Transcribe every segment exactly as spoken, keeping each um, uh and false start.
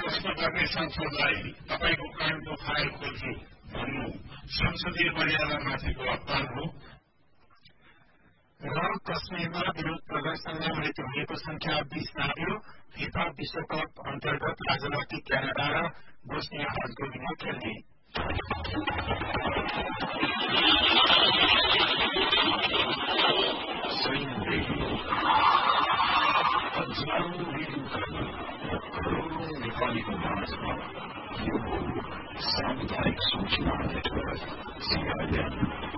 कस्तो गर्ने संसदलाई तपाईको कानको फाइल खोल्छु भन्नु संसदीय मर्यादामाथिको अपमान हो। र कश्मीरमा विरोध प्रदर्शनमा मृत्यु हुनेको संख्या बीस नाग्यो। फिफा विश्वकप अन्तर्गत आजराती क्यानाडा र बोस्निया हर्जेगोभिना खेल्ने। नेपालीको माझमा यो हो सामुदायिक सूचना नेटवर्क सीआईएन।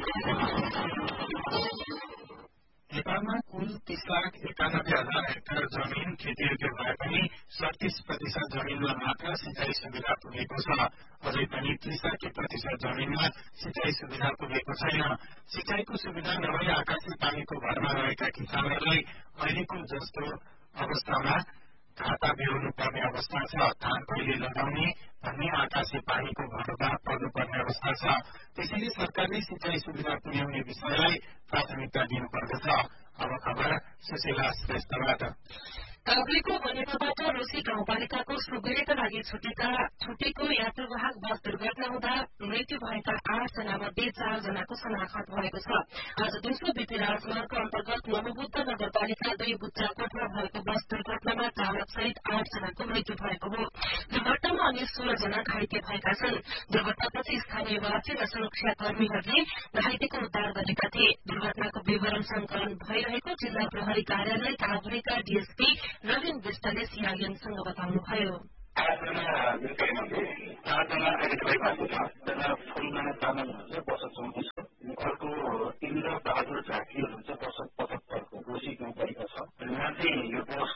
नेपालमा कुल तीस लाख एकानब्बे हजार हेक्टर जमीन खेतीयोग्य भए पनि सत्तीस प्रतिशत जमीनमा मात्र सिंचाई सुविधा पुगेको छ। अझै पनि त्रिसठी प्रतिशत जमीनमा सिंचाई सुविधा पुगेको छैन। सिंचाईको सुविधा नभई आकाशी पानीको भरमा रहेका किसानहरूलाई अहिलेको जस्तो अवस्थामा खाता बेहोर्नु पर्ने अवस्था छ। धान कहिले लगाउने भन्ने आकाशी पानीको भरमा पर्नुपर्ने अवस्था छ। त्यसैले सरकारले सिंचाई सुविधा पुर्याउने विषयलाई प्राथमिकता दिनुपर्दछ। अब खबर सुशीला श्रेष्ठबाट। काभ्रेको बनेपाबाट रोसी गाउँपालिकाको सुगुरेका लागि छुटेका छुटेको यात्रुवाहक बस दुर्घटना हुँदा मृत्यु भएका आठ जना मध्ये चार जनाको शनाखत भएको छ। आज दिउँसो बीपी राजमार्ग अन्तर्गत नवबुद्ध नगरपालिका दुई बुच्चाकोटमा भएको बस दुर्घटनामा चालक सहित आठ जनाको मृत्यु भएको हो। दुर्घटनामा अन्य सोह्र जना घाइते भएका छन्। दुर्घटनापछि स्थानीयवासी र सुरक्षाकर्मीहरूले घाइतेको उद्धार गरेका थिए। दुर्घटनाको विवरण संकलन भइरहेको जिल्ला प्रहरी कार्यालय काभ्रेका डीएसपी रविन विष्टले सीआईएनसँग बताउनुभयो। आठजना चारजना आइडेन्टिफाई भएको छ। फुलमा तामाङ बस चौतिस